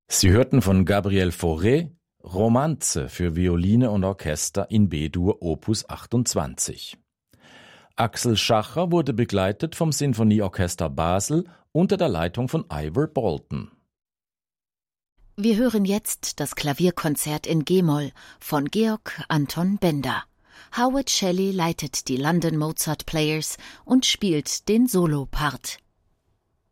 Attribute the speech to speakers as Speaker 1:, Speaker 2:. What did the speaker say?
Speaker 1: Sie hörten von Gabriel Fauré Romanze für Violine und Orchester in B-Dur Opus 28. Axel Schacher wurde begleitet vom Sinfonieorchester Basel unter der Leitung von Ivor Bolton.
Speaker 2: Wir hören jetzt das Klavierkonzert in G-Moll von Georg Anton Bender. Howard Shelley leitet die London Mozart Players und spielt den Solopart.